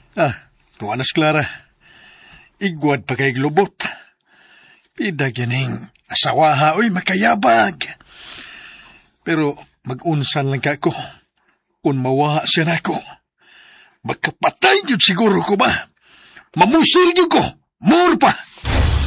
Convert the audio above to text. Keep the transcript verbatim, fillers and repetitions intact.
Ah, tuwanas Clara. Igwad pa kay glubot. Pida gining asawaha, oy, makayabag. Pero mag-unsan lang ka ko. Kung mawaha siya na ako, magkapatay yun siguro ko ba? Mamusil yun ko, more pa.